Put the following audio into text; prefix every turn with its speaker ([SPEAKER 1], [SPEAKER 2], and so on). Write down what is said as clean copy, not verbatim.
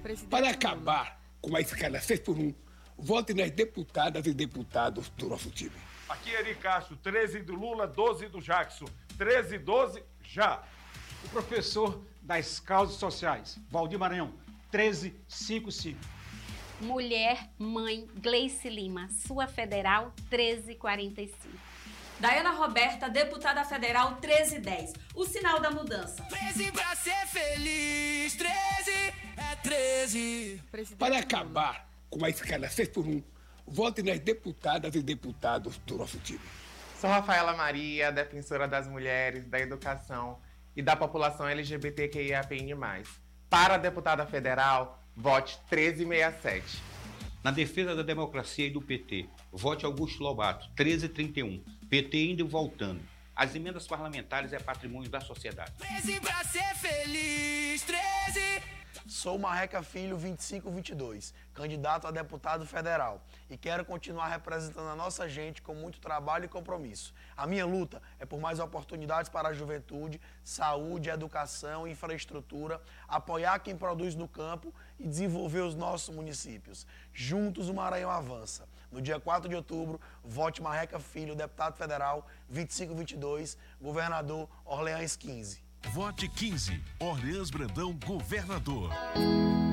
[SPEAKER 1] Para acabar com a escala 6x1, vote nas deputadas e deputados do nosso time.
[SPEAKER 2] Aqui é Eri Castro, 13 do Lula, 12 do Jackson. 13 e 12, já.
[SPEAKER 3] O professor das causas sociais, Valdir Maranhão, 1355.
[SPEAKER 4] Mulher, mãe, Gleice Lima, sua federal, 1345.
[SPEAKER 5] Daiana Roberta, deputada federal, 1310. O sinal da mudança.
[SPEAKER 6] 13 pra ser feliz, 13 é 13.
[SPEAKER 1] Para acabar com a escala 6x1, vote nas deputadas e deputados do nosso time.
[SPEAKER 7] Sou Rafaela Maria, defensora das mulheres, da educação e da população LGBTQIAPN+. Para a deputada federal, vote 1367.
[SPEAKER 8] Na defesa da democracia e do PT, vote Augusto Lobato, 1331. PT indo e voltando. As emendas parlamentares é patrimônio da sociedade.
[SPEAKER 6] 13 pra ser feliz, 13.
[SPEAKER 9] Sou Marreca Filho, 2522, candidato a deputado federal e quero continuar representando a nossa gente com muito trabalho e compromisso. A minha luta é por mais oportunidades para a juventude, saúde, educação, infraestrutura, apoiar quem produz no campo e desenvolver os nossos municípios. Juntos o Maranhão avança. No dia 4 de outubro, vote Marreca Filho, deputado federal, 2522, governador Orleans 15.
[SPEAKER 10] Vote 15, Orleans Brandão, governador.